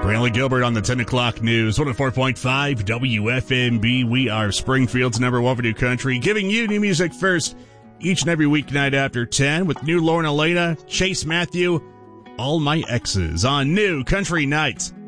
Riley Gilbert on the 10 o'clock news, 104.5 WFMB. We are Springfield's number one for new country, giving you new music first each and every weeknight after 10 with new Lauren Elena, Chase Matthew, All My Exes on New Country Nights.